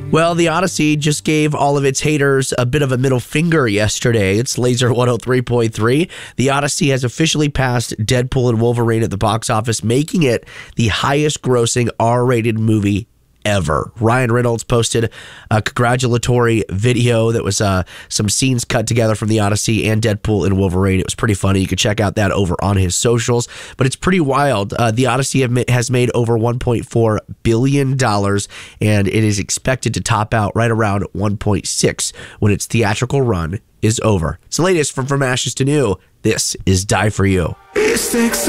Well, the Odyssey just gave all of its haters a bit of a middle finger yesterday. It's Laser 103.3. The Odyssey has officially passed Deadpool and Wolverine at the box office, making it the highest grossing R-rated movie ever. Ryan Reynolds posted a congratulatory video that was some scenes cut together from the Odyssey and Deadpool and Wolverine. It was pretty funny. You can check out that over on his socials, but it's pretty wild. The Odyssey has made over $1.4 billion, and it is expected to top out right around 1.6 when its theatrical run is over. It's the latest from Ashes to New. This is Die For You.